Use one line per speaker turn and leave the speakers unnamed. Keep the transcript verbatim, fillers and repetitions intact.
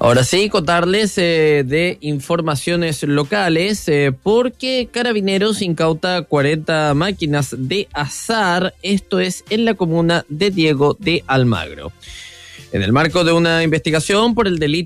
Ahora sí, contarles eh, de informaciones locales, eh, porque Carabineros incauta cuarenta máquinas de azar, esto es en la comuna de Diego de Almagro. En el marco de una investigación por el delito